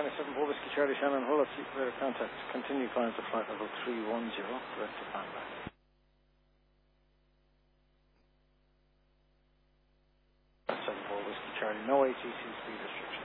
China 7 4 Whiskey Charlie Shannon Hull at Secret Contact. Continue climb to flight level 310, direct to Panama. 7 4 Whiskey Charlie, no ATC speed restriction.